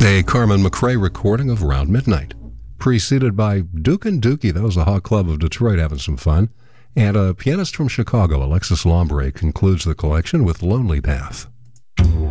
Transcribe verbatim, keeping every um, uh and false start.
A Carmen McRae recording of Round Midnight, preceded by Duke and Dookie, that was the Hot Club of Detroit having some fun, and a pianist from Chicago, Alexis Lombre, concludes the collection with Lonely Path.